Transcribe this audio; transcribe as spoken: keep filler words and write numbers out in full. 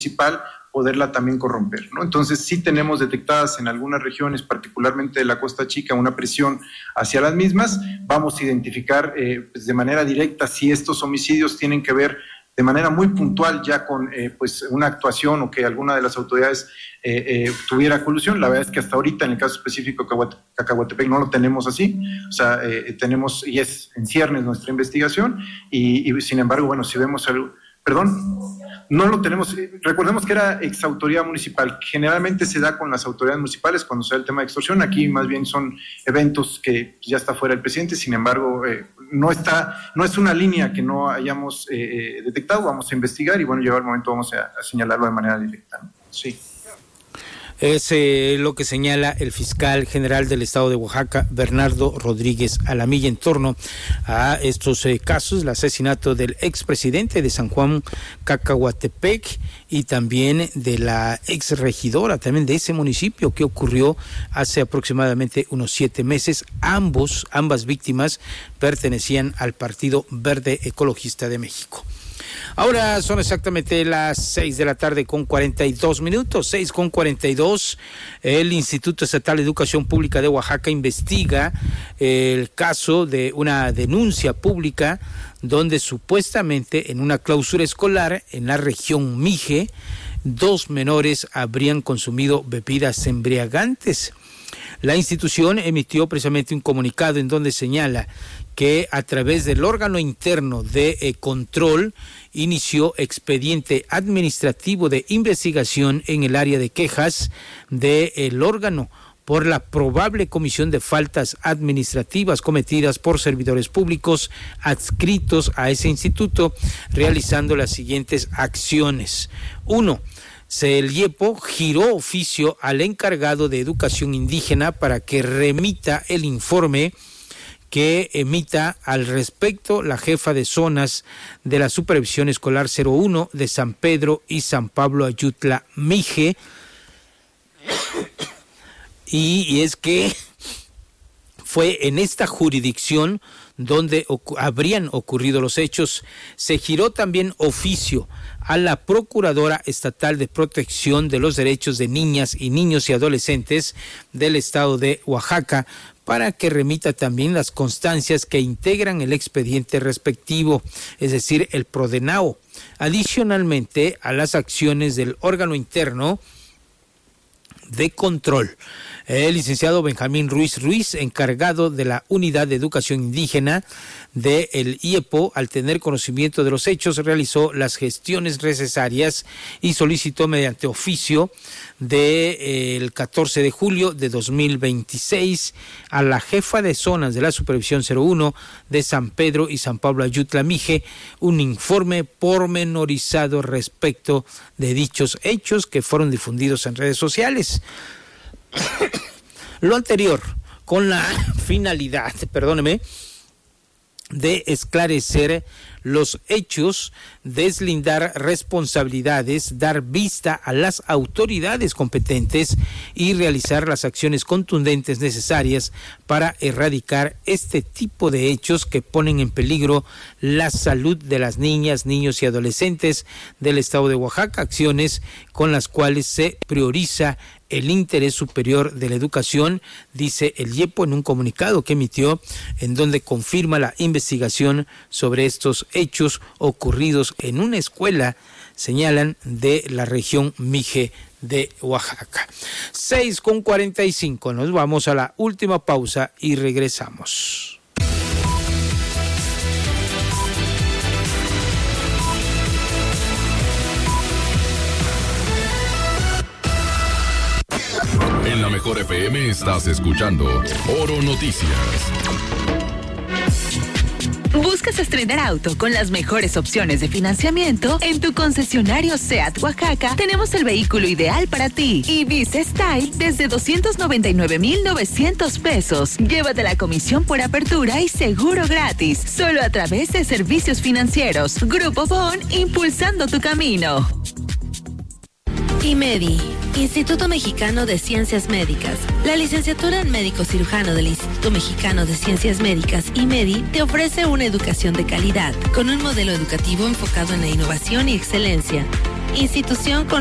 municipal poderla también corromper, ¿no? Entonces sí tenemos detectadas en algunas regiones, particularmente de la Costa Chica, una presión hacia las mismas. Vamos a identificar eh, pues de manera directa si estos homicidios tienen que ver de manera muy puntual ya con eh, pues una actuación o que alguna de las autoridades eh, eh, tuviera colusión. La verdad es que hasta ahorita en el caso específico de Cacahuatepec no lo tenemos así, o sea, eh, tenemos y es en ciernes nuestra investigación y, y sin embargo, bueno, si vemos algo, perdón, no lo tenemos, recordemos que era exautoridad municipal, generalmente se da con las autoridades municipales cuando se da el tema de extorsión, aquí más bien son eventos que ya está fuera el presidente, sin embargo, eh, no está, no es una línea que no hayamos eh, detectado, vamos a investigar y bueno, llegado el momento vamos a, a señalarlo de manera directa, ¿no? Sí. Es eh, lo que señala el fiscal general del estado de Oaxaca, Bernardo Rodríguez Alamilla, en torno a estos eh, casos, el asesinato del expresidente de San Juan Cacahuatepec y también de la exregidora también de ese municipio que ocurrió hace aproximadamente unos siete meses. Ambos, ambas víctimas pertenecían al Partido Verde Ecologista de México. Ahora son exactamente las seis de la tarde con cuarenta y dos minutos, seis con cuarenta y dos. El Instituto Estatal de Educación Pública de Oaxaca investiga el caso de una denuncia pública donde supuestamente en una clausura escolar en la región Mije, dos menores habrían consumido bebidas embriagantes. La institución emitió precisamente un comunicado en donde señala que a través del órgano interno de eh, control inició expediente administrativo de investigación en el área de quejas del órgano por la probable comisión de faltas administrativas cometidas por servidores públicos adscritos a ese instituto, realizando las siguientes acciones. Uno, el IEPO giró oficio al encargado de educación indígena para que remita el informe que emita al respecto la jefa de zonas de la Supervisión Escolar cero uno de San Pedro y San Pablo Ayutla Mije. Y, y es que fue en esta jurisdicción donde ocu- habrían ocurrido los hechos. Se giró también oficio a la Procuradora Estatal de Protección de los Derechos de Niñas y Niños y Adolescentes del estado de Oaxaca para que remita también las constancias que integran el expediente respectivo, es decir, el PRODENAO, adicionalmente a las acciones del órgano interno de control. El licenciado Benjamín Ruiz Ruiz, encargado de la Unidad de Educación Indígena del IEPO, al tener conocimiento de los hechos, realizó las gestiones necesarias y solicitó mediante oficio del de, eh, catorce de julio de dos mil veintiséis a la jefa de zonas de la Supervisión cero uno de San Pedro y San Pablo Ayutla Mije un informe pormenorizado respecto de dichos hechos que fueron difundidos en redes sociales. Lo anterior con la finalidad, perdóneme, de esclarecer los hechos, deslindar responsabilidades, dar vista a las autoridades competentes y realizar las acciones contundentes necesarias para erradicar este tipo de hechos que ponen en peligro la salud de las niñas, niños y adolescentes del estado de Oaxaca, acciones con las cuales se prioriza el interés superior de la educación, dice el IEPO en un comunicado que emitió, en donde confirma la investigación sobre estos hechos ocurridos en una escuela, señalan, de la región Mije de Oaxaca. seis con cuarenta y cinco, nos vamos a la última pausa y regresamos. En la Mejor F M estás escuchando Oro Noticias. ¿Buscas estrenar auto con las mejores opciones de financiamiento? En tu concesionario SEAT Oaxaca tenemos el vehículo ideal para ti. Ibiza Style desde doscientos noventa y nueve mil novecientos pesos. Llévate la comisión por apertura y seguro gratis. Solo a través de servicios financieros. Grupo Bon, impulsando tu camino. IMEDI, Instituto Mexicano de Ciencias Médicas. La licenciatura en médico cirujano del Instituto Mexicano de Ciencias Médicas, IMEDI, te ofrece una educación de calidad, con un modelo educativo enfocado en la innovación y excelencia. institución con